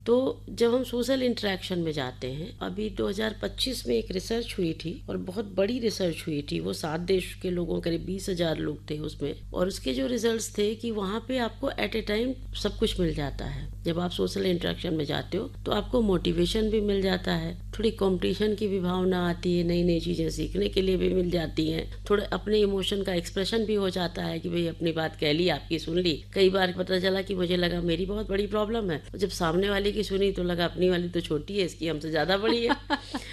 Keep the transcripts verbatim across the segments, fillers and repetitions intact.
तो जब हम सोशल इंटरेक्शन में जाते हैं, अभी दो हज़ार पच्चीस में एक रिसर्च हुई थी और बहुत बड़ी रिसर्च हुई थी। वो सात देश के लोगों, करीब बीस हजार लोग थे उसमें, और उसके जो रिजल्ट्स थे कि वहाँ पे आपको एट ए टाइम सब कुछ मिल जाता है। जब आप सोशल इंटरेक्शन में जाते हो तो आपको मोटिवेशन भी मिल जाता है, थोड़ी कंपटीशन की भी भावना आती है, नई नई चीजें सीखने के लिए भी मिल जाती हैं, थोड़ा अपने इमोशन का एक्सप्रेशन भी हो जाता है कि भाई अपनी बात कह ली, आपकी सुन ली। कई बार पता चला कि मुझे लगा मेरी बहुत बड़ी प्रॉब्लम है, जब सामने वाले की सुनी तो लगा अपनी वाली तो छोटी है, इसकी हमसे ज्यादा बड़ी है।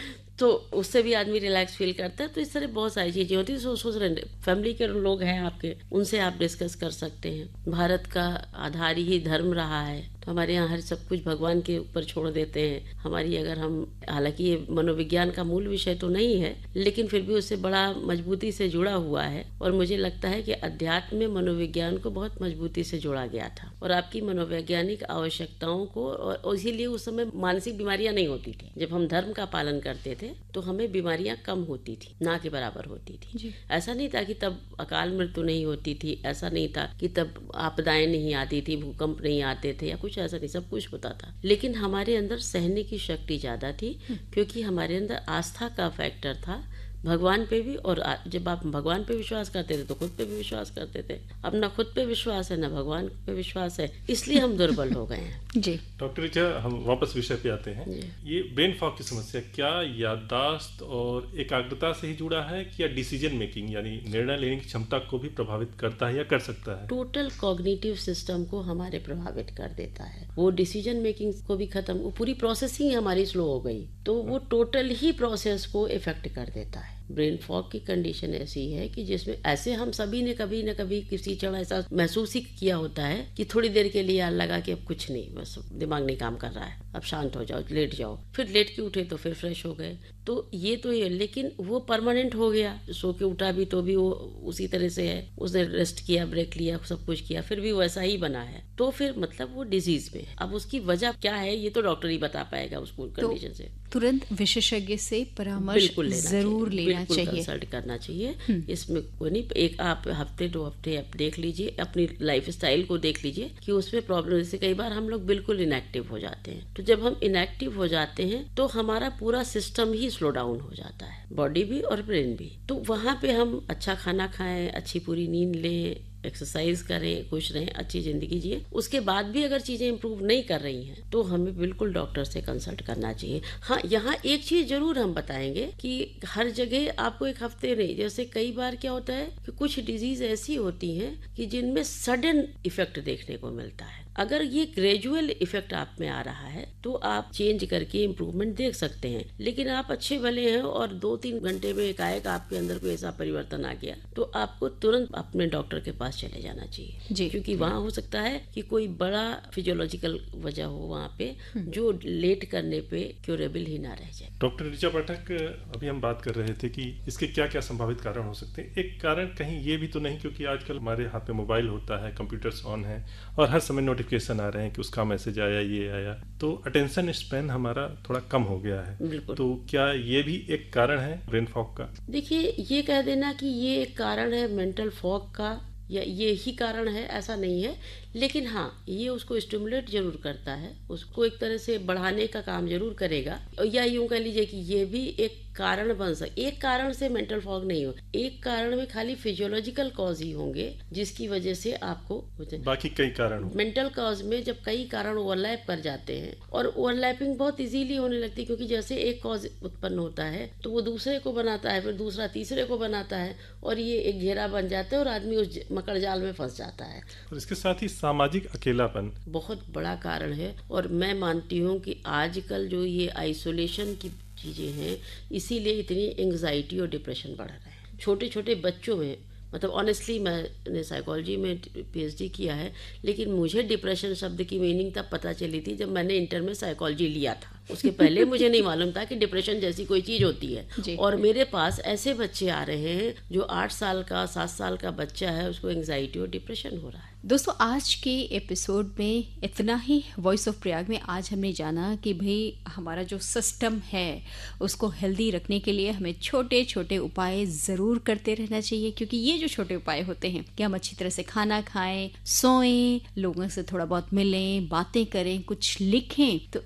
तो उससे भी आदमी रिलैक्स फील करता है। तो इस तरह बहुत सारी चीजें होती है। सोच रहे फैमिली के लोग हैं आपके, उनसे आप डिस्कस कर सकते हैं। भारत का आधार ही धर्म रहा है, तो हमारे यहाँ हर सब कुछ भगवान के ऊपर छोड़ देते हैं। हमारी अगर हम, हालांकि ये मनोविज्ञान का मूल विषय तो नहीं है, लेकिन फिर भी उससे बड़ा मजबूती से जुड़ा हुआ है। और मुझे लगता है कि अध्यात्म में मनोविज्ञान को बहुत मजबूती से जोड़ा गया था और आपकी मनोवैज्ञानिक आवश्यकताओं को, और इसीलिए उस समय मानसिक बीमारियां नहीं होती थी। जब हम धर्म का पालन करते थे तो हमें बीमारियां कम होती थी, ना के बराबर होती थी। ऐसा नहीं था कि तब अकाल मृत्यु नहीं होती थी, ऐसा नहीं था कि तब आपदाएं नहीं आती थी, भूकंप नहीं आते थे या कुछ ऐसा नहीं, सब कुछ होता था। लेकिन हमारे अंदर सहने की शक्ति ज्यादा थी, क्योंकि हमारे अंदर आस्था का फैक्टर था भगवान पे भी। और जब आप भगवान पे विश्वास करते थे तो खुद पे भी विश्वास करते थे। अब ना खुद पे विश्वास है ना भगवान पे विश्वास है, इसलिए हम दुर्बल हो गए हैं। जी डॉक्टर ऋचा, हम वापस विषय पे आते हैं। ये ब्रेन फॉग की समस्या क्या याददाश्त और एकाग्रता से ही जुड़ा है कि या डिसीजन मेकिंग यानी निर्णय लेने की क्षमता को भी प्रभावित करता है या कर सकता है? टोटल कॉग्निटिव सिस्टम को हमारे प्रभावित कर देता है। वो डिसीजन मेकिंग को भी खत्म, वो पूरी प्रोसेसिंग हमारी स्लो हो गई, तो वो टोटल ही प्रोसेस को इफेक्ट कर देता है। ब्रेन फॉग की कंडीशन ऐसी है कि जिसमें ऐसे हम सभी ने कभी न कभी किसी क्षण ऐसा महसूस ही किया होता है कि थोड़ी देर के लिए लगा कि अब कुछ नहीं, बस दिमाग नहीं काम कर रहा है, अब शांत हो जाओ, लेट जाओ। फिर लेट के उठे तो फिर फ्रेश हो गए। तो ये तो ये, लेकिन वो परमानेंट हो गया। सो के उठा भी तो भी वो उसी तरह से है, उसने रेस्ट किया, ब्रेक लिया, सब कुछ किया, फिर भी वैसा ही बना है। तो फिर मतलब वो डिजीज में है। अब उसकी वजह क्या है ये तो डॉक्टर ही बता पाएगा उसको कंडीशन से। तुरंत विशेषज्ञ से परामर्श जरूर लेना चाहिए, कंसल्ट करना चाहिए। इसमें कोई नहीं, एक आप हफ्ते दो हफ्ते आप देख लीजिए, अपनी लाइफ स्टाइल को देख लीजिए कि उसमें प्रॉब्लम। जैसे कई बार हम लोग बिल्कुल इनएक्टिव हो जाते हैं, तो जब हम इनएक्टिव हो जाते हैं तो हमारा पूरा सिस्टम ही स्लो डाउन हो जाता है, बॉडी भी और ब्रेन भी। तो वहाँ पे हम अच्छा खाना खाएं, अच्छी पूरी नींद लें, एक्सरसाइज करें, खुश रहें, अच्छी जिंदगी जिए। उसके बाद भी अगर चीजें इंप्रूव नहीं कर रही हैं तो हमें बिल्कुल डॉक्टर से कंसल्ट करना चाहिए। हाँ, यहाँ एक चीज जरूर हम बताएंगे कि हर जगह आपको एक हफ्ते नहीं, जैसे कई बार क्या होता है कि कुछ डिजीज ऐसी होती हैं कि जिनमें सडन इफेक्ट देखने को मिलता है। अगर ये ग्रेजुअल इफेक्ट आप में आ रहा है तो आप चेंज करके इम्प्रूवमेंट देख सकते हैं। लेकिन आप अच्छे भले हैं और दो तीन घंटे में एकाएक आपके अंदर कोई ऐसा परिवर्तन आ गया तो आपको तुरंत अपने डॉक्टर के पास चले जाना चाहिए, क्योंकि वहाँ हो सकता है कि कोई बड़ा फिजियोलॉजिकल वजह हो वहाँ पे जो लेट करने पे क्यूरेबल ही ना रह जाए। डॉक्टर ऋचा पाठक, अभी हम बात कर रहे थे कि इसके क्या क्या संभावित कारण हो सकते हैं। एक कारण कहीं ये भी तो नहीं, क्योंकि आजकल हमारे हाथ में मोबाइल होता है, कंप्यूटर्स ऑन है और हर समय नोटिफिकेशन आ रहे हैं कि उसका मैसेज आया, ये आया, तो अटेंशन स्पैन हमारा थोड़ा कम हो गया है। तो क्या ये भी एक कारण है ब्रेन फॉग का? देखिए, ये कह देना कि ये एक कारण है मेंटल फॉग का या ये ही कारण है, ऐसा नहीं है। लेकिन हाँ, ये उसको स्टिमुलेट जरूर करता है, उसको एक तरह से बढ़ाने का काम जरूर करेगा। या यूं कह लीजिए कि ये भी एक कारण बन सकता। एक कारण से मेंटल फॉग नहीं हो, एक कारण में खाली फिजियोलॉजिकल कॉज ही होंगे जिसकी वजह से आपको, बाकी कई कारण हो। मेंटल कॉज में जब कई कारण ओवरलैप कर जाते हैं और ओवरलैपिंग बहुत इजीली होने लगती है, क्योंकि जैसे एक कॉज उत्पन्न होता है तो वो दूसरे को बनाता है, फिर दूसरा तीसरे को बनाता है और ये एक घेरा बन जाता है और आदमी उस मकड़ जाल में फंस जाता है। और इसके साथ ही सामाजिक अकेलापन बहुत बड़ा कारण है। और मैं मानती हूँ कि आजकल जो ये आइसोलेशन की चीजें हैं, इसीलिए इतनी एंग्जाइटी और डिप्रेशन बढ़ रहे हैं छोटे छोटे बच्चों में। मतलब ऑनेस्टली मैंने साइकोलॉजी में पीएचडी किया है, लेकिन मुझे डिप्रेशन शब्द की मीनिंग तब पता चली थी जब मैंने इंटर में साइकोलॉजी लिया था। उसके पहले मुझे नहीं मालूम था कि डिप्रेशन जैसी कोई चीज होती है। और मेरे पास ऐसे बच्चे आ रहे हैं जो आठ साल का सात साल का बच्चा है, उसको एंग्जाइटी और डिप्रेशन हो रहा है। दोस्तों, आज के एपिसोड में इतना ही। वॉइस ऑफ प्रयाग में आज हमने जाना कि भाई हमारा जो सिस्टम है उसको हेल्दी रखने के लिए हमें छोटे छोटे उपाय जरूर करते रहना चाहिए, क्योंकि ये जो छोटे उपाय होते हैं कि हम अच्छी तरह से खाना खाएं, सोएं, लोगों से थोड़ा बहुत मिलें, बातें करें, कुछ लिखें, तो